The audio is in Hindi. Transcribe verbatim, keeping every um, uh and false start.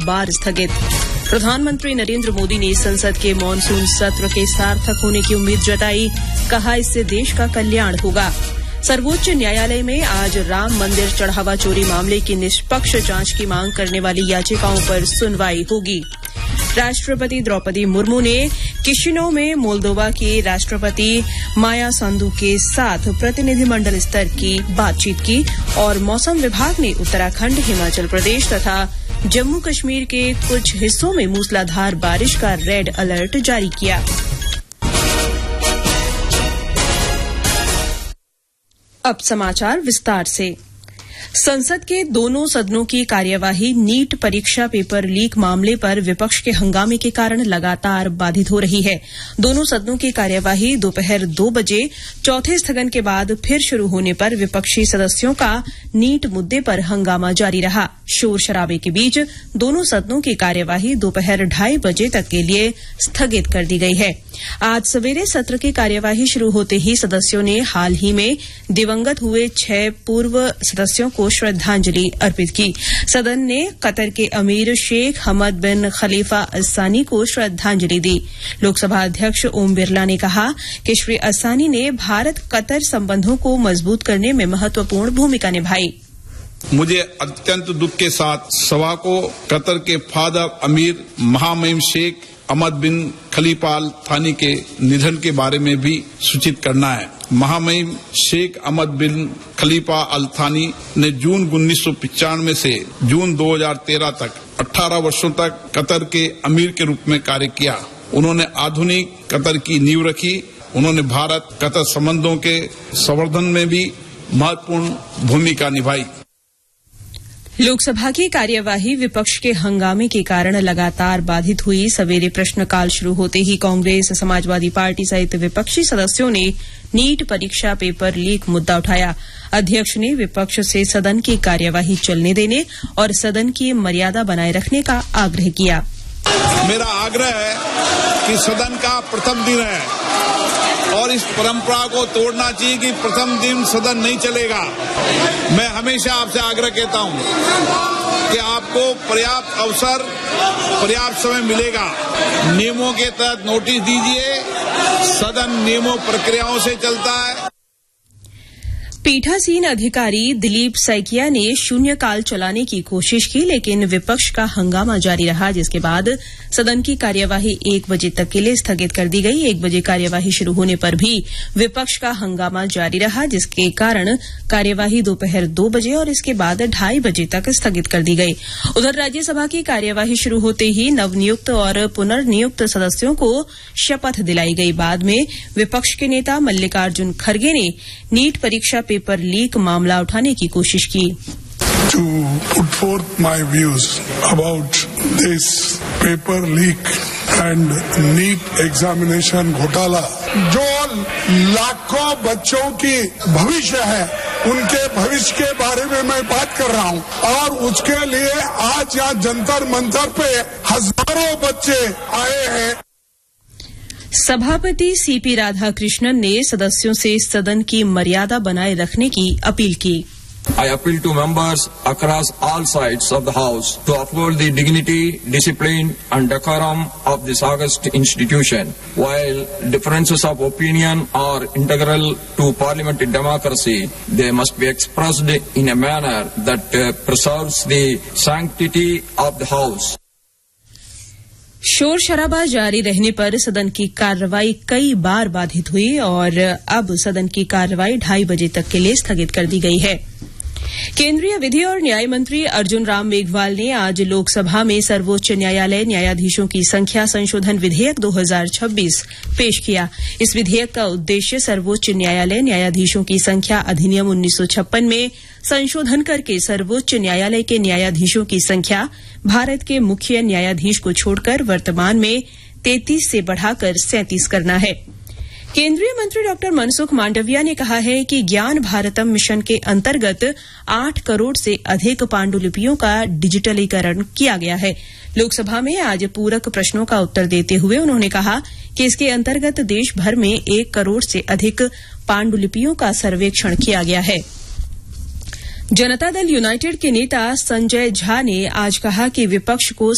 बार स्थगित। प्रधानमंत्री नरेंद्र मोदी ने संसद के मानसून सत्र के सार्थक होने की उम्मीद जताई, कहा इससे देश का कल्याण होगा। सर्वोच्च न्यायालय में आज राम मंदिर चढ़ावा चोरी मामले की निष्पक्ष जांच की मांग करने वाली याचिकाओं पर सुनवाई होगी। राष्ट्रपति द्रौपदी मुर्मू ने किशिनौ में मोल्दोवा के राष्ट्रपति माया सांदू के साथ प्रतिनिधिमंडल स्तर की बातचीत की और मौसम विभाग ने उत्तराखंड, हिमाचल प्रदेश तथा जम्मू कश्मीर के कुछ हिस्सों में मूसलाधार बारिश का रेड अलर्ट जारी किया। अब समाचार विस्तार से। संसद के दोनों सदनों की कार्यवाही नीट परीक्षा पेपर लीक मामले पर विपक्ष के हंगामे के कारण लगातार बाधित हो रही है। दोनों सदनों की कार्यवाही दोपहर दो बजे चौथे स्थगन के बाद फिर शुरू होने पर विपक्षी सदस्यों का नीट मुद्दे पर हंगामा जारी रहा। शोर शराबे के बीच दोनों सदनों की कार्यवाही दोपहर ढाई बजे तक के लिए स्थगित कर दी गई है। आज सवेरे सत्र की कार्यवाही शुरू होते ही सदस्यों ने हाल ही में दिवंगत हुए छह पूर्व सदस्यों को श्रद्धांजलि अर्पित की। सदन ने कतर के अमीर शेख हमद बिन खलीफा अस्सानी को श्रद्धांजलि दी। लोकसभा अध्यक्ष ओम बिरला ने कहा कि श्री अस्सानी ने भारत कतर संबंधों को मजबूत करने में महत्वपूर्ण भूमिका निभाई। मुझे अत्यंत दुख के साथ सभा को कतर के फादर अमीर महामहिम शेख अहमद बिन खलीफा अल थानी के निधन के बारे में भी सूचित करना है। महामहिम शेख अहमद बिन खलीफा अल थानी ने जून उन्नीस सौ पिचानवे से जून दो हज़ार तेरह तक अठारह वर्षों तक कतर के अमीर के रूप में कार्य किया। उन्होंने आधुनिक कतर की नींव रखी। उन्होंने भारत कतर संबंधों के संवर्धन में भी महत्वपूर्ण भूमिका निभाई। लोकसभा की कार्यवाही विपक्ष के हंगामे के कारण लगातार बाधित हुई। सवेरे प्रश्नकाल शुरू होते ही कांग्रेस, समाजवादी पार्टी सहित विपक्षी सदस्यों ने नीट परीक्षा पेपर लीक मुद्दा उठाया। अध्यक्ष ने विपक्ष से सदन की कार्यवाही चलने देने और सदन की मर्यादा बनाए रखने का आग्रह किया। मेरा आग्रह है कि सदन का प्रथम दिन है और इस परंपरा को तोड़ना चाहिए कि प्रथम दिन सदन नहीं चलेगा। मैं हमेशा आपसे आग्रह कहता हूं कि आपको पर्याप्त अवसर, पर्याप्त समय मिलेगा। नियमों के तहत नोटिस दीजिए। सदन नियमों प्रक्रियाओं से चलता है। पीठासीन अधिकारी दिलीप सैकिया ने शून्यकाल चलाने की कोशिश की, लेकिन विपक्ष का हंगामा जारी रहा, जिसके बाद सदन की कार्यवाही एक बजे तक के लिए स्थगित कर दी गई। एक बजे कार्यवाही शुरू होने पर भी विपक्ष का हंगामा जारी रहा, जिसके कारण कार्यवाही दोपहर दो बजे और इसके बाद ढाई बजे तक स्थगित कर दी गई। उधर राज्यसभा की कार्यवाही शुरू होते ही नवनियुक्त और पुनर्नियुक्त सदस्यों को शपथ दिलाई गई। बाद में विपक्ष के नेता मल्लिकार्जुन खड़गे ने नीट परीक्षा पेपर लीक मामला उठाने की कोशिश की। To put forth my views about this paper leak and NEET examination घोटाला, जो लाखों बच्चों की भविष्य है, उनके भविष्य के बारे में मैं बात कर रहा हूं और उसके लिए आज यहाँ जंतर मंतर पे हजारों बच्चे आए हैं। सभापति सीपी राधाकृष्णन ने सदस्यों से सदन की मर्यादा बनाए रखने की अपील की। I appeal to members across all sides of the House to uphold the dignity, discipline and decorum of this august institution. While differences of opinion are integral to parliamentary democracy, they must be expressed in a manner that uh, preserves the sanctity of the House. शोर शराबा जारी रहने पर सदन की कार्रवाई कई बार बाधित हुई और अब सदन की कार्रवाई ढाई बजे तक के लिए स्थगित कर दी गई है। केंद्रीय विधि और न्याय मंत्री अर्जुन राम मेघवाल ने आज लोकसभा में सर्वोच्च न्यायालय न्यायाधीशों की संख्या संशोधन विधेयक दो हज़ार छब्बीस पेश किया। इस विधेयक का उद्देश्य सर्वोच्च न्यायालय न्यायाधीशों की संख्या अधिनियम उन्नीस सौ छप्पन में संशोधन करके सर्वोच्च न्यायालय के न्यायाधीशों की संख्या भारत के मुख्य न्यायाधीश को छोड़कर वर्तमान में तैंतीस से बढ़ाकर सैंतीस करना है। केंद्रीय मंत्री डॉक्टर मनसुख मांडविया ने कहा है कि ज्ञान भारतम मिशन के अंतर्गत आठ करोड़ से अधिक पांडुलिपियों का डिजिटलीकरण किया गया है। लोकसभा में आज पूरक प्रश्नों का उत्तर देते हुए उन्होंने कहा कि इसके अंतर्गत देश भर में एक करोड़ से अधिक पांडुलिपियों का सर्वेक्षण किया गया है। जनता दल यूनाइटेड के नेता संजय झा ने आज कहा कि विपक्ष को